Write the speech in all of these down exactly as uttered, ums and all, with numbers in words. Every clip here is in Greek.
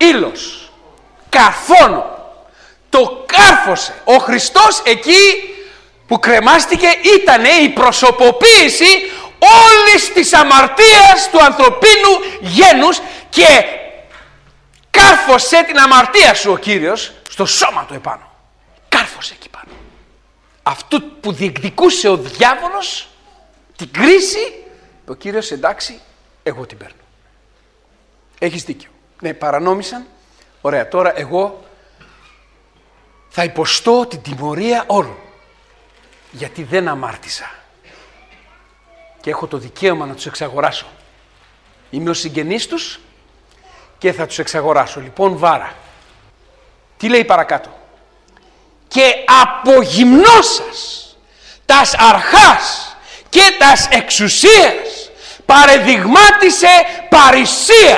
ύλος, καρφώνω. Το κάρφωσε. Ο Χριστός εκεί που κρεμάστηκε ήτανε η προσωποποίηση όλης της αμαρτίας του ανθρωπίνου γένους και κάρφωσε την αμαρτία σου ο Κύριος στο σώμα του επάνω. Κάρφωσε εκεί πάνω. Αυτού που διεκδικούσε ο διάβολος την κρίση, ο Κύριος εντάξει, εγώ την παίρνω. Έχεις δίκιο. Ναι, παρανόμησαν. Ωραία, τώρα εγώ θα υποστώ την τιμωρία όλων. Γιατί δεν αμάρτησα. Και έχω το δικαίωμα να τους εξαγοράσω. Είμαι ο συγγενής τους και θα τους εξαγοράσω. Λοιπόν, βάρα. Τι λέει παρακάτω? Και απογυμνώσας τας αρχάς και τας εξουσίας παρεδειγμάτισε παρησία.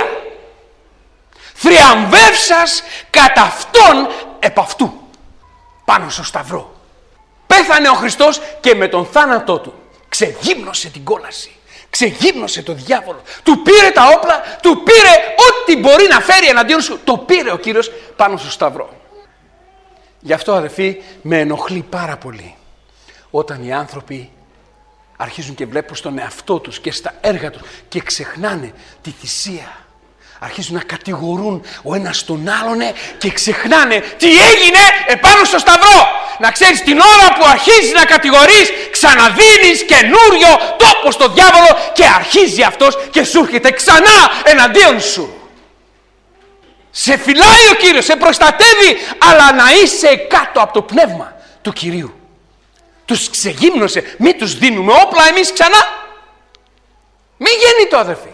Θριαμβεύσας κατά αυτόν επ' αυτού. Πάνω στο σταυρό. Πέθανε ο Χριστός και με τον θάνατό του ξεγύμνωσε την κόλαση. Ξεγύμνωσε το διάβολο. Του πήρε τα όπλα, του πήρε ό,τι μπορεί να φέρει εναντίον σου. Το πήρε ο Κύριος πάνω στο σταυρό. Γι' αυτό, αδελφοί, με ενοχλεί πάρα πολύ όταν οι άνθρωποι αρχίζουν και βλέπουν στον εαυτό τους και στα έργα τους και ξεχνάνε τη θυσία. Αρχίζουν να κατηγορούν ο ένας τον άλλον και ξεχνάνε τι έγινε επάνω στο σταυρό. Να ξέρεις, την ώρα που αρχίζεις να κατηγορείς, ξαναδίνεις καινούριο τόπο στο διάβολο και αρχίζει αυτός και σου έρχεται ξανά εναντίον σου. Σε φυλάει ο Κύριος, σε προστατεύει, αλλά να είσαι κάτω από το πνεύμα του Κυρίου. Τους ξεγύμνωσε, μην τους δίνουμε όπλα εμείς ξανά. Μην γίνει το, αδερφοί.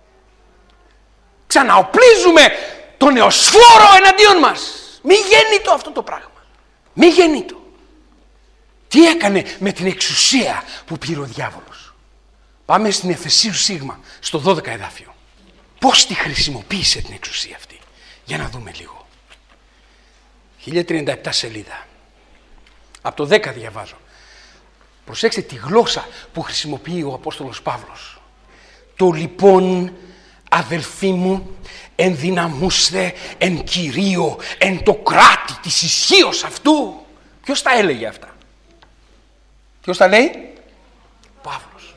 Ξαναοπλίζουμε τον νεοσφόρο εναντίον μας. Μη γίνει το αυτό το πράγμα. Μη γίνει το. Τι έκανε με την εξουσία που πήρε ο διάβολος? Πάμε στην Εφεσίους Σίγμα, στο δώδεκα εδάφιο. Πώς τη χρησιμοποίησε την εξουσία αυτή? Για να δούμε λίγο. χίλια τριάντα επτά σελίδα. Από το δέκα διαβάζω. Προσέξτε τη γλώσσα που χρησιμοποιεί ο Απόστολος Παύλος. Το λοιπόν, αδελφοί μου, ενδυναμούστε εν Κυρίω, εν το κράτη της ισχύως αυτού. Ποιος τα έλεγε αυτά? Ποιος τα λέει? Παύλος.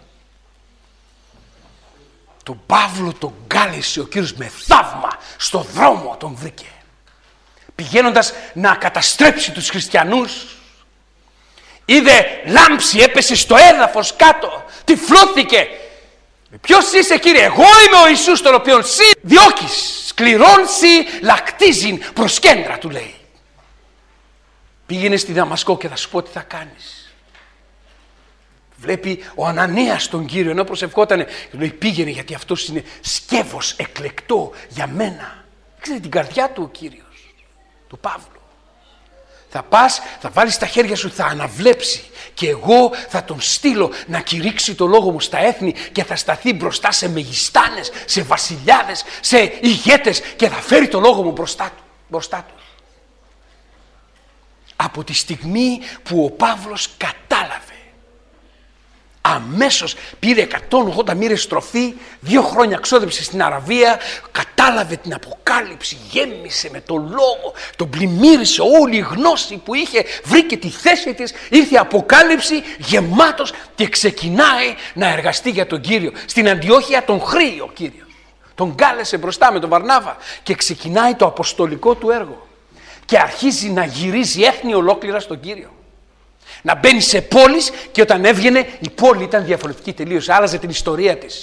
Τον Παύλο τον κάλεσε ο Κύριος με θαύμα, στο δρόμο τον βρήκε. Πηγαίνοντας να καταστρέψει τους χριστιανούς, είδε λάμψη, έπεσε στο έδαφος κάτω, τυφλώθηκε. Ποιος είσαι, Κύριε? Εγώ είμαι ο Ιησούς, τον οποίον σύ διώκεις, σκληρών σύ λακτίζειν προς κέντρα, του λέει. Πήγαινε στη Δαμασκό και θα σου πω τι θα κάνεις. Βλέπει ο Ανανίας τον Κύριο, ενώ προσευχότανε, και λέει πήγαινε γιατί αυτός είναι σκεύος εκλεκτό για μένα. Ξέρετε την καρδιά του ο Κύριος, του Παύλου. Θα πας, θα βάλεις τα χέρια σου, θα αναβλέψει και εγώ θα τον στείλω να κηρύξει το λόγο μου στα έθνη και θα σταθεί μπροστά σε μεγιστάνες, σε βασιλιάδες, σε ηγέτες και θα φέρει το λόγο μου μπροστά του. Μπροστά του. Από τη στιγμή που ο Παύλος κατάλαβε, αμέσως πήρε εκατόν ογδόντα μοίρες στροφή, δύο χρόνια ξόδεψε στην Αραβία, κατάλαβε την Αποκάλυψη, γέμισε με το λόγο, τον πλημμύρισε όλη η γνώση που είχε, βρήκε τη θέση της, ήρθε η Αποκάλυψη γεμάτος και ξεκινάει να εργαστεί για τον Κύριο. Στην Αντιόχεια τον χρήει ο Κύριος, τον κάλεσε μπροστά με τον Βαρνάβα και ξεκινάει το αποστολικό του έργο και αρχίζει να γυρίζει έθνη ολόκληρα στον Κύριο. Να μπαίνει σε πόλεις και όταν έβγαινε η πόλη ήταν διαφορετική τελείως, άλλαζε την ιστορία της.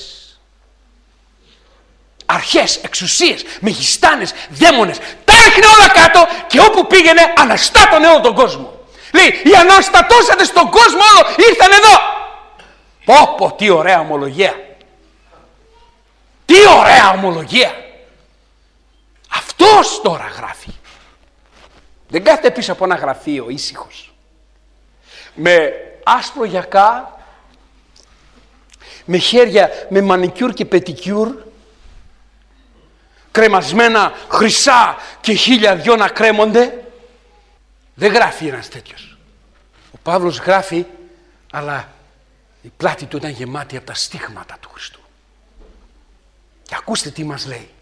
Αρχές, εξουσίες, μεγιστάνες, δαίμονες, τα έριχνε όλα κάτω και όπου πήγαινε αναστάτωνε όλο τον κόσμο. Λέει, οι αναστατώσατε στον κόσμο όλο ήρθαν εδώ. Πω πω, τι ωραία ομολογία. Τι ωραία ομολογία. Αυτός τώρα γράφει. Δεν κάθεται πίσω από ένα γραφείο ήσυχος. Με άσπρο γιακά, με χέρια με μανικιούρ και πετικιούρ, κρεμασμένα χρυσά και χίλια δυο να κρέμονται. Δεν γράφει ένας τέτοιος. Ο Παύλος γράφει, αλλά η πλάτη του ήταν γεμάτη από τα στίγματα του Χριστού. Και ακούστε τι μας λέει.